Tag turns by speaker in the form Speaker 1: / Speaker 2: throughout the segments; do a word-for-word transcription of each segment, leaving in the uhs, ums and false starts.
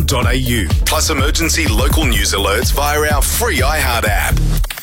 Speaker 1: dot a u, plus emergency local news alerts via our free iHeart app.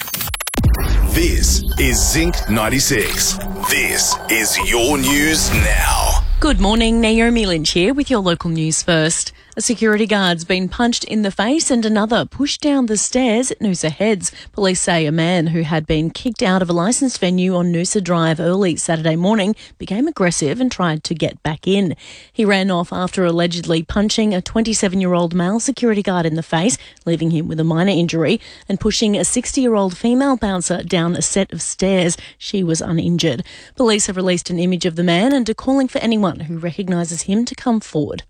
Speaker 1: This is Zinc ninety-six. This is your news now.
Speaker 2: Good morning, Naomi Lynch here with your local news first. A security guard's been punched in the face and another pushed down the stairs at Noosa Heads. Police say a man who had been kicked out of a licensed venue on Noosa Drive early Saturday morning became aggressive and tried to get back in. He ran off after allegedly punching a twenty-seven-year-old male security guard in the face, leaving him with a minor injury, and pushing a sixty-year-old female bouncer down a set of stairs. She was uninjured. Police have released an image of the man and are calling for anyone who recognises him to come forward.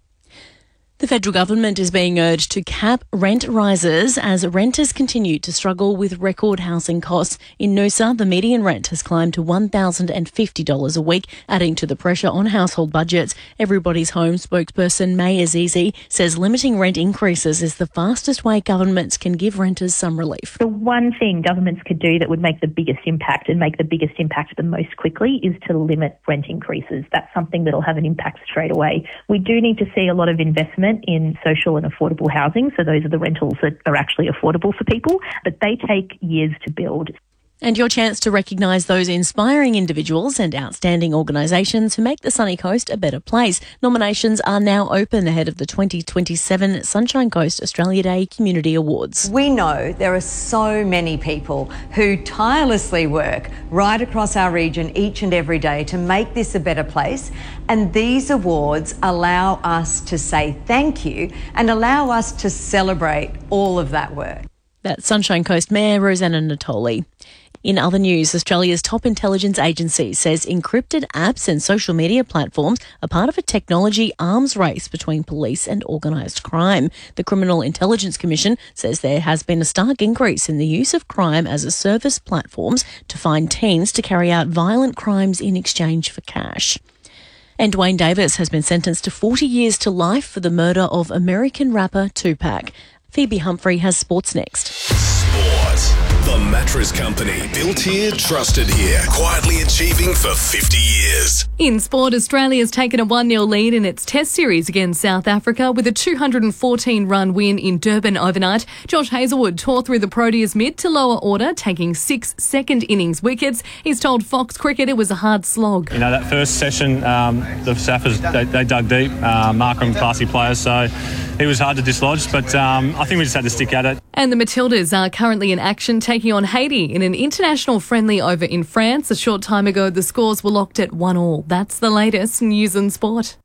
Speaker 2: The federal government is being urged to cap rent rises as renters continue to struggle with record housing costs. In Noosa, the median rent has climbed to one thousand fifty dollars a week, adding to the pressure on household budgets. Everybody's Home spokesperson May Azizi says limiting rent increases is the fastest way governments can give renters some relief.
Speaker 3: The one thing governments could do that would make the biggest impact and make the biggest impact the most quickly is to limit rent increases. That's something that will have an impact straight away. We do need to see a lot of investment in social and affordable housing, so those are the rentals that are actually affordable for people, but they take years to build.
Speaker 2: And your chance to recognise those inspiring individuals and outstanding organisations who make the Sunny Coast a better place. Nominations are now open ahead of the twenty twenty-seven Sunshine Coast Australia Day Community Awards.
Speaker 4: We know there are so many people who tirelessly work right across our region each and every day to make this a better place, and these awards allow us to say thank you and allow us to celebrate all of that work.
Speaker 2: That's Sunshine Coast Mayor Rosanna Natoli. In other news, Australia's top intelligence agency says encrypted apps and social media platforms are part of a technology arms race between police and organised crime. The Criminal Intelligence Commission says there has been a stark increase in the use of crime as a service platforms to find teens to carry out violent crimes in exchange for cash. And Dwayne Davis has been sentenced to forty years to life for the murder of American rapper Tupac. Phoebe Humphrey has sports next.
Speaker 1: Sport. The Mattress Company. Built here, trusted here. Quietly achieving for fifty years.
Speaker 5: In sport, Australia's taken a one nil lead in its Test series against South Africa with a two hundred fourteen run win in Durban overnight. Josh Hazlewood tore through the Proteas mid to lower order, taking six second innings wickets. He's told Fox Cricket it was a hard slog.
Speaker 6: You know, that first session, um, the Saffers, they, they dug deep. Uh, Markram, classy players, so he was hard to dislodge, but um, I think we just had to stick at it.
Speaker 5: And the Matildas are currently in action, taking on Haiti in an international friendly over in France. A short time ago, the scores were locked at one all. That's the latest news and sport.